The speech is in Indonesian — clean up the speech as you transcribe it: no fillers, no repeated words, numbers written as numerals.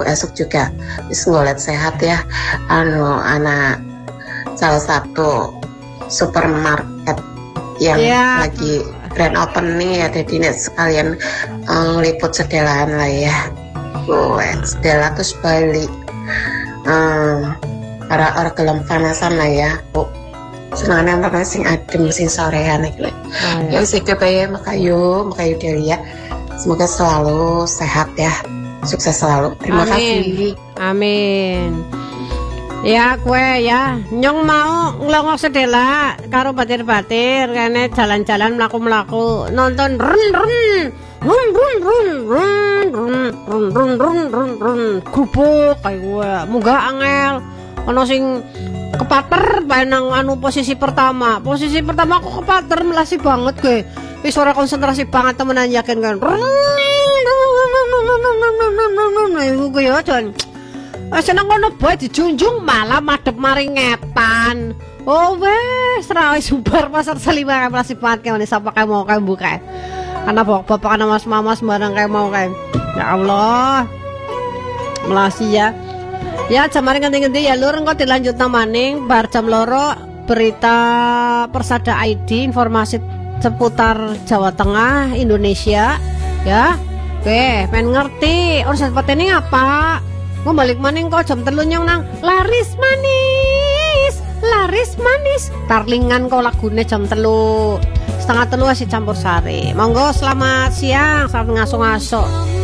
aku esok juga wis ngolet sehat ya. Anak salah satu supermarket yang lagi grand opening ya, jadi nek sekalian ngeliput sedelaan lah ya. Sedela terus Bali. Orang gelem panasan lah ya. Senangnya apa sing adem sing sorean iki. Ya wis iki bae Makayu Delia. Semoga selalu sehat ya. Sukses selalu. Terima kasih. Amin. Ya kue ya nyong mau ngelongok sedela karo batir-batir kene jalan-jalan mlaku-mlaku nonton run gubuk kayak gue munggah angel ono sing kepater nang posisi pertama aku kepater melasi banget gue wis ora konsentrasi banget temenan yakin kan gue ya John seneng ngono boy dijunjung malah madhep mari ngetan. Oh wes ra wis bubar pasar Seliwangi masih banget kene sapa kae mau kae buka. Ana bapak ana mas mama sembarang kae mau kae. Ya Allah. Melasi ya. Ya jamare ngendi-ngendi ya lur engko dilanjutna maning bar jam 2 berita Persada ID informasi seputar Jawa Tengah Indonesia ya. Oke, pengen ngerti urusan patene apa? Mau balik maning kok jam 3 nyong nang laris manis tarlingan kok lagune jam 3:30 si campur sari. Monggo selamat siang, selamat ngaso-ngaso.